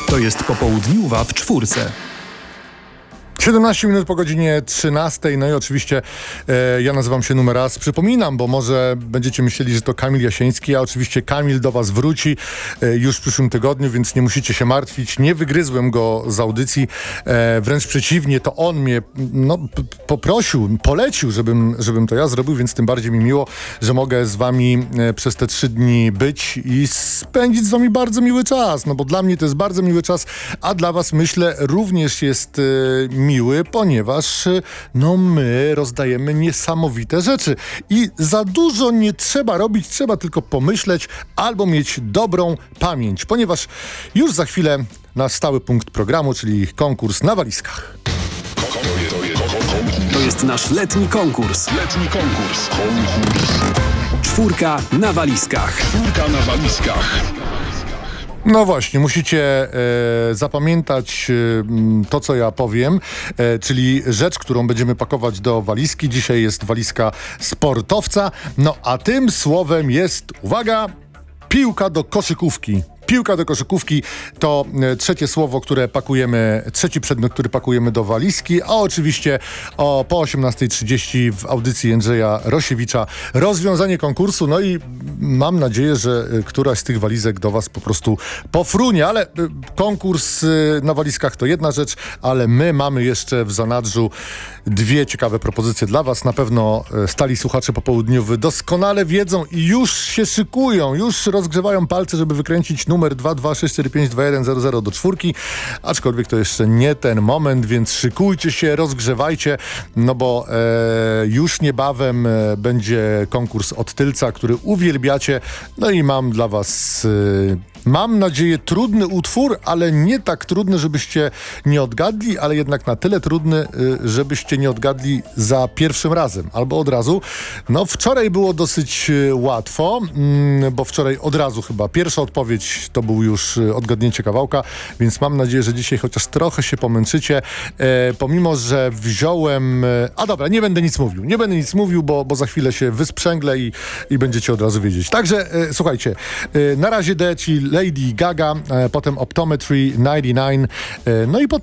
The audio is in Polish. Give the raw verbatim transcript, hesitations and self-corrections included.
To jest popołudniuwa w czwórce. siedemnaście minut po godzinie trzynastej, no i oczywiście e, ja nazywam się Numer Raz. Przypominam, bo może będziecie myśleli, że to Kamil Jasiński, a oczywiście Kamil do was wróci e, już w przyszłym tygodniu, więc nie musicie się martwić. Nie wygryzłem go z audycji, e, wręcz przeciwnie, to on mnie no, p- poprosił, polecił, żebym, żebym to ja zrobił, więc tym bardziej mi miło, że mogę z wami e, przez te trzy dni być i spędzić z wami bardzo miły czas, no bo dla mnie to jest bardzo miły czas, a dla was myślę również jest e, miły, ponieważ no my rozdajemy niesamowite rzeczy i za dużo nie trzeba robić, trzeba tylko pomyśleć albo mieć dobrą pamięć, ponieważ już za chwilę nasz stały punkt programu, czyli konkurs na walizkach. To jest nasz letni konkurs. Letni konkurs. Konkurs. Czwórka na walizkach. Czwórka na walizkach. No właśnie, musicie e, zapamiętać e, to, co ja powiem, e, czyli rzecz, którą będziemy pakować do walizki. Dzisiaj jest walizka sportowca, no a tym słowem jest, uwaga, piłka do koszykówki. Piłka do koszykówki to e, trzecie słowo, które pakujemy, trzeci przedmiot, który pakujemy do walizki, a oczywiście o, po osiemnastej trzydzieści w audycji Jędrzeja Rosiewicza rozwiązanie konkursu, no i mam nadzieję, że e, któraś z tych walizek do was po prostu pofrunie, ale e, konkurs e, na walizkach to jedna rzecz, ale my mamy jeszcze w zanadrzu dwie ciekawe propozycje dla was. Na pewno e, stali słuchacze popołudniowy doskonale wiedzą i już się szykują, już rozgrzewają palce, żeby wykręcić numer numer dwa dwa sześć cztery pięć dwa jeden zero zero do czwórki, aczkolwiek to jeszcze nie ten moment, więc szykujcie się, rozgrzewajcie, no bo e, już niebawem e, będzie konkurs od Tylca, który uwielbiacie, no i mam dla was e, mam nadzieję trudny utwór, ale nie tak trudny, żebyście nie odgadli, ale jednak na tyle trudny, y, żebyście nie odgadli za pierwszym razem, albo od razu. No wczoraj było dosyć y, łatwo, mm, bo wczoraj od razu chyba pierwsza odpowiedź to był już y, odgadnięcie kawałka, więc mam nadzieję, że dzisiaj chociaż trochę się pomęczycie, e, pomimo, że wziąłem... E, a dobra, nie będę nic mówił, nie będę nic mówił, bo, bo za chwilę się wysprzęglę i, i będziecie od razu wiedzieć. Także e, słuchajcie, e, na razie D, czyli Lady Gaga, e, potem Optometry dziewięćdziesiąt dziewięć, e, no i potem